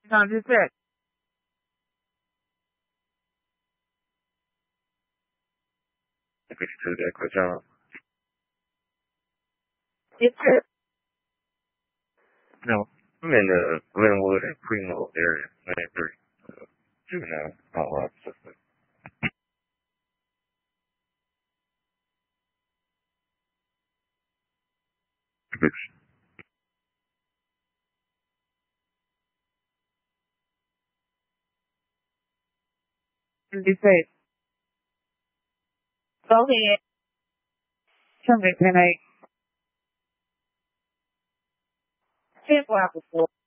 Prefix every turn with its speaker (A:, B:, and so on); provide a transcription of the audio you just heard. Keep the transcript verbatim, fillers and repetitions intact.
A: No, just that.
B: fifty-two Deck with John.
A: Yes, sir.
B: No, I'm in the Glenwood and Primo area, Lane three. Uh, juvenile, all right, sister.
A: Be safe. Go ahead. Something ten eight. ten five before.